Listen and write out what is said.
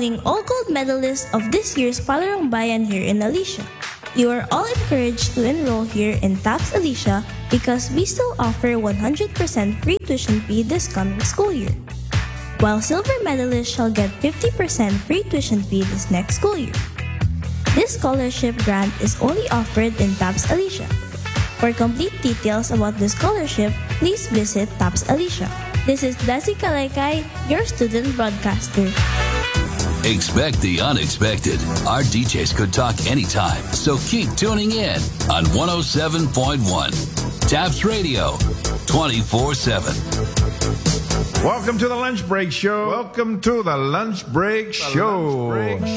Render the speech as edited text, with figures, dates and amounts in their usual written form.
welcoming all gold medalists of this year's Palarong Bayan here in Alicia. You are all encouraged to enroll here in TAPS Alicia because we still offer 100% free tuition fee this coming school year, while silver medalists shall get 50% free tuition fee this next school year. This scholarship grant is only offered in TAPS Alicia. For complete details about the scholarship, please visit TAPS Alicia. This is Desi Kalaykay, your student broadcaster. Expect the unexpected. Our DJs could talk anytime, so keep tuning in on 107.1 TAPS Radio 24/7. Welcome to the Lunch Break Show.